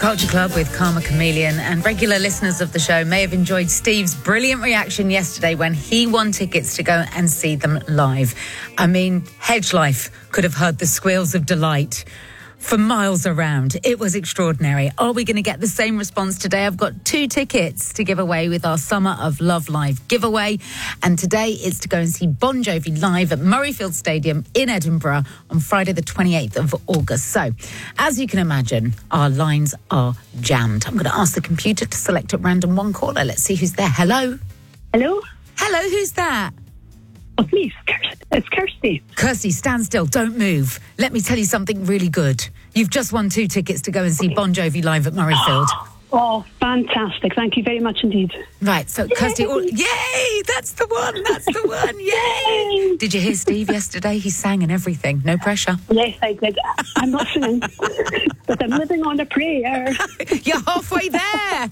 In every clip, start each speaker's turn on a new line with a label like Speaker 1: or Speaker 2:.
Speaker 1: Culture Club with Karma Chameleon, and regular listeners of the show may have enjoyed Steve's brilliant reaction yesterday when he won tickets to go and see them live. I mean, Hedge Life could have heard the squeals of delight for miles around. It was extraordinary. Are we going to get the same response today? I've got 2 tickets to give away with our Summer of Love Live giveaway. And today it's to go and see Bon Jovi live at Murrayfield Stadium in Edinburgh on Friday the 28th of August. So, as you can imagine, our lines are jammed. I'm going to ask the computer to select at random one caller. Let's see who's there. Hello?
Speaker 2: Hello?
Speaker 1: Hello, who's that?
Speaker 2: Oh, please, it's Kirsty.
Speaker 1: Kirsty, stand still. Don't move. Let me tell you something really good. You've just won 2 tickets to go and see Bon Jovi live at Murrayfield.
Speaker 2: Oh, fantastic. Thank you very much indeed.
Speaker 1: Right, so Kirsty... Yay! That's the one! That's the one! Yay! Did you hear Steve yesterday? He sang and everything. No pressure.
Speaker 2: Yes, I did. I'm not singing, but I'm living on a prayer.
Speaker 1: You're halfway there!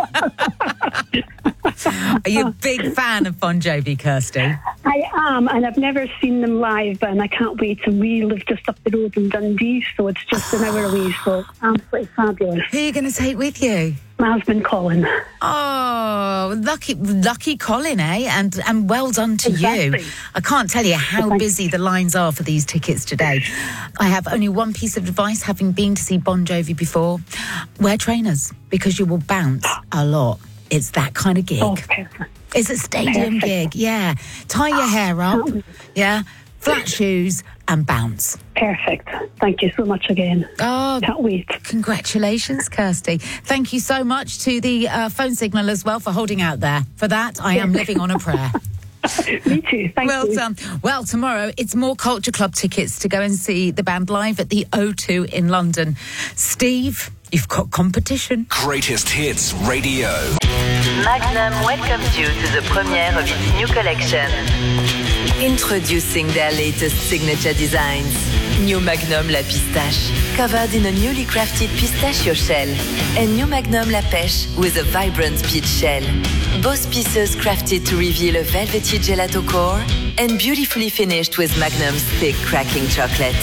Speaker 1: Are you a big fan of Bon Jovi, Kirsty?
Speaker 2: I am, and I've never seen them live, and I can't wait. And we live just up the road in Dundee, so it's just an hour away, so absolutely fabulous.
Speaker 1: Who are you going to take with you?
Speaker 2: My husband, Colin.
Speaker 1: Oh, lucky Colin, eh? And well done to
Speaker 2: Exactly.
Speaker 1: you. I can't tell you how busy the lines are for these tickets today. I have only one piece of advice, having been to see Bon Jovi before. Wear trainers, because you will bounce a lot. It's that kind of gig.
Speaker 2: Oh, perfect.
Speaker 1: It's a stadium gig, yeah. Tie your hair up, yeah. Flat shoes and bounce.
Speaker 2: Perfect. Thank you so much again.
Speaker 1: Oh,
Speaker 2: can't wait.
Speaker 1: Congratulations, Kirsty. Thank you so much to the phone signal as well for holding out there. For that, I am living on a prayer.
Speaker 2: Me too. Thank you.
Speaker 1: Well done. Well, tomorrow it's more Culture Club tickets to go and see the band live at the O2 in London. Steve, you've got competition.
Speaker 3: Greatest Hits Radio.
Speaker 4: Magnum welcomes you to the premiere of its new collection. Introducing their latest signature designs. New Magnum La Pistache, covered in a newly crafted pistachio shell. And New Magnum La Pêche with a vibrant peach shell. Both pieces crafted to reveal a velvety gelato core and beautifully finished with Magnum's thick cracking chocolate.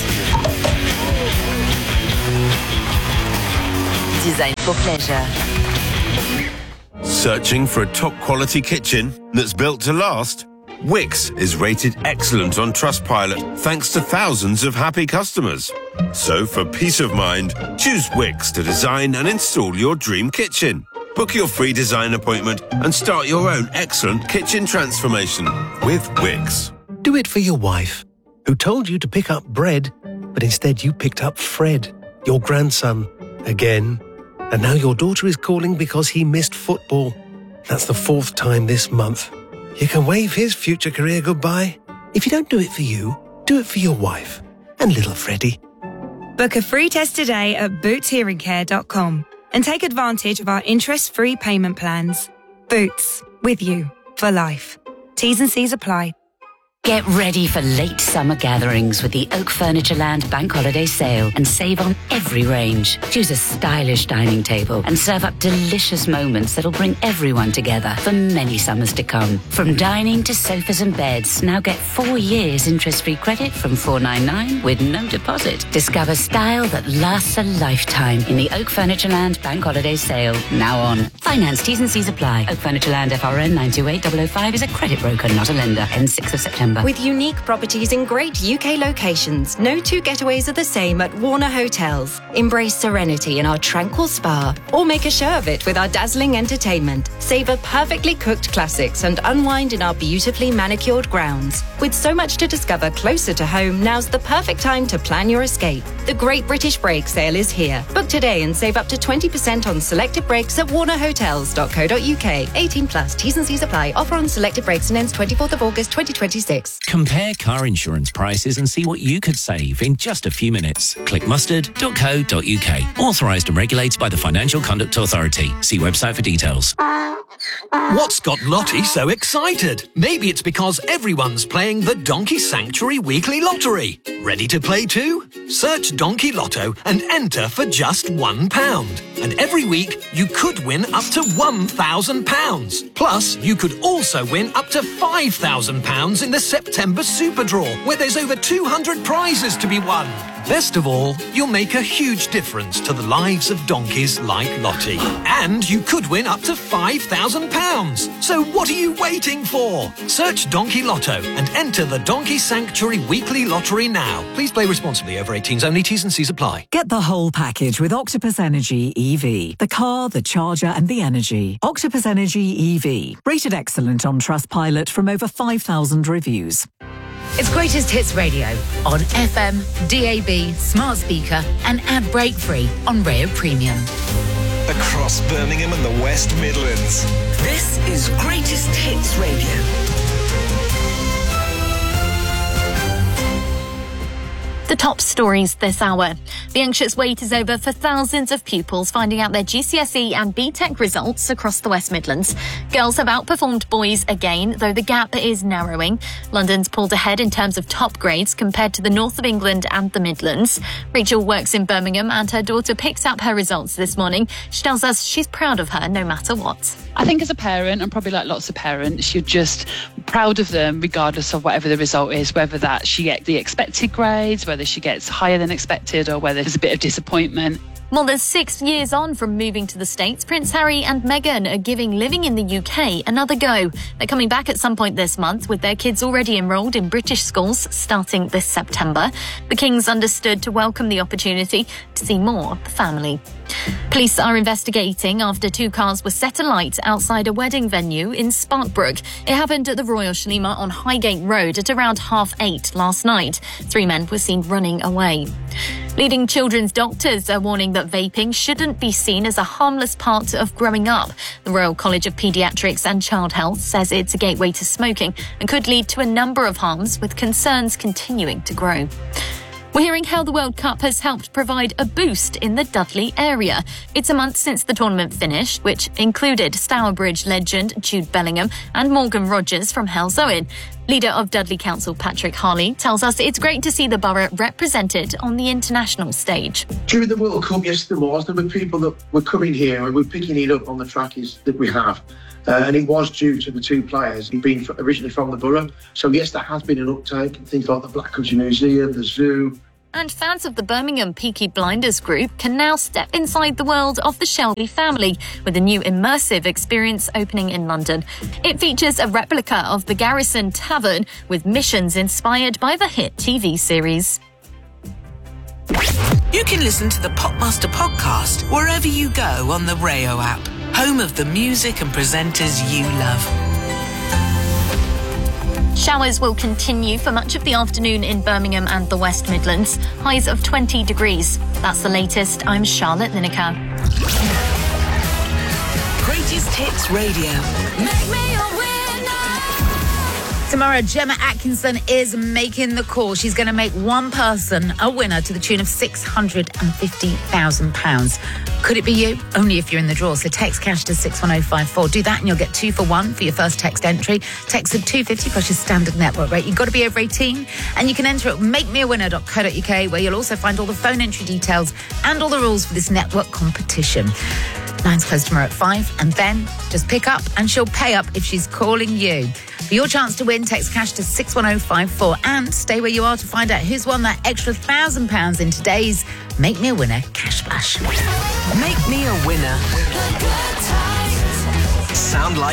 Speaker 4: Designed for pleasure.
Speaker 5: Searching for a top-quality kitchen that's built to last? Wix is rated excellent on Trustpilot thanks to thousands of happy customers. So for peace of mind, choose Wix to design and install your dream kitchen. Book your free design appointment and start your own excellent kitchen transformation with Wix.
Speaker 6: Do it for your wife, who told you to pick up bread, but instead you picked up Fred, your grandson, again. And now your daughter is calling because he missed football. That's the 4th time this month. You can wave his future career goodbye. If you don't do it for you, do it for your wife and little Freddie.
Speaker 7: Book a free test today at bootshearingcare.com and take advantage of our interest-free payment plans. Boots, with you for life. T's and C's apply.
Speaker 8: Get ready for late summer gatherings with the Oak Furniture Land Bank Holiday Sale and save on every range. Choose a stylish dining table and serve up delicious moments that'll bring everyone together for many summers to come. From dining to sofas and beds, now get 4 years interest-free credit from $499 with no deposit. Discover style that lasts a lifetime in the Oak Furniture Land Bank Holiday Sale, now on. Finance T's and C's apply. Oak Furniture Land FRN 928005 is a credit broker, not a lender. Ends 6th of September.
Speaker 9: With unique properties in great UK locations, no 2 getaways are the same at Warner Hotels. Embrace serenity in our tranquil spa, or make a show of it with our dazzling entertainment. Savor perfectly cooked classics and unwind in our beautifully manicured grounds. With so much to discover closer to home, now's the perfect time to plan your escape. The Great British Break sale is here. Book today and save up to 20% on selected breaks at warnerhotels.co.uk. 18 plus. T's and C's apply. Offer on selected breaks and ends 24th of August 2026.
Speaker 10: Compare car insurance prices and see what you could save in just a few minutes. Click mustard.co.uk. Authorised and regulated by the Financial Conduct Authority. See website for details.
Speaker 11: What's got Lottie so excited? Maybe it's because everyone's playing the Donkey Sanctuary Weekly Lottery. Ready to play too? Search Donkey Lotto and enter for just £1. And every week, you could win up to £1,000. Plus, you could also win up to £5,000 in the September Super Draw, where there's over 200 prizes to be won. Best of all, you'll make a huge difference to the lives of donkeys like Lottie. And you could win up to £5,000. So what are you waiting for? Search Donkey Lotto and enter the Donkey Sanctuary Weekly Lottery now. Please play responsibly. Over 18s only. T's and C's apply.
Speaker 12: Get the whole package with Octopus Energy EV. The car, the charger and the energy. Octopus Energy EV. Rated excellent on Trustpilot from over 5,000 reviews.
Speaker 1: It's Greatest Hits Radio on FM, DAB, smart speaker and ad break free on Rayo Premium.
Speaker 3: Across Birmingham and the West Midlands.
Speaker 13: This is Greatest Hits Radio.
Speaker 14: The top stories this hour. The anxious wait is over for thousands of pupils finding out their GCSE and BTEC results across the West Midlands. Girls have outperformed boys again, though the gap is narrowing. London's pulled ahead in terms of top grades compared to the north of England and the Midlands. Rachel works in Birmingham and her daughter picked up her results this morning. She tells us she's proud of her no matter what.
Speaker 15: I think as a parent, and probably like lots of parents, you're just proud of them regardless of whatever the result is, whether that she gets the expected grades, whether she gets higher than expected, or whether there's a bit of disappointment.
Speaker 14: More than 6 years on from moving to the States, Prince Harry and Meghan are giving living in the UK another go. They're coming back at some point this month with their kids already enrolled in British schools starting this September. The Kings understood to welcome the opportunity to see more of the family. Police are investigating after 2 cars were set alight outside a wedding venue in Sparkbrook. It happened at the Royal Shalima on Highgate Road at around 8:30 last night. 3 men were seen running away. Leading children's doctors are warning that vaping shouldn't be seen as a harmless part of growing up. The Royal College of Paediatrics and Child Health says it's a gateway to smoking and could lead to a number of harms, with concerns continuing to grow. We're hearing how the World Cup has helped provide a boost in the Dudley area. It's a month since the tournament finished, which included Stourbridge legend Jude Bellingham and Morgan Rogers from Hell's Owen. Leader of Dudley Council Patrick Harley tells us it's great to see the borough represented on the international stage.
Speaker 16: During the World Cup, yes, there were people that were coming here and were picking it up on the trackies that we have. And it was due to the 2 players who'd been originally from the borough. So, yes, there has been an uptake. Things like the Black Country Museum, the zoo.
Speaker 14: And fans of the Birmingham Peaky Blinders group can now step inside the world of the Shelby family with a new immersive experience opening in London. It features a replica of the Garrison Tavern with missions inspired by the hit TV series.
Speaker 13: You can listen to the Popmaster podcast wherever you go on the Rayo app, home of the music and presenters you love.
Speaker 14: Showers will continue for much of the afternoon in Birmingham and the West Midlands. Highs of 20 degrees. That's the latest. I'm Charlotte Lineker.
Speaker 13: Greatest Hits Radio. Make me a winner.
Speaker 1: Tomorrow, Gemma Atkinson is making the call. She's going to make one person a winner to the tune of £650,000. Could it be you? Only if you're in the draw. So text cash to 61054. Do that and you'll get 2 for 1 for your first text entry. Text at 250 plus your standard network rate. You've got to be over 18 and you can enter at makemeawinner.co.uk, where you'll also find all the phone entry details and all the rules for this network competition. Lines closed tomorrow at 5, and then just pick up and she'll pay up if she's calling you. For your chance to win, text cash to 61054 and stay where you are to find out who's won that extra £1,000 in today's Make Me a Winner Cash Flash.
Speaker 13: Make me a winner. Sound like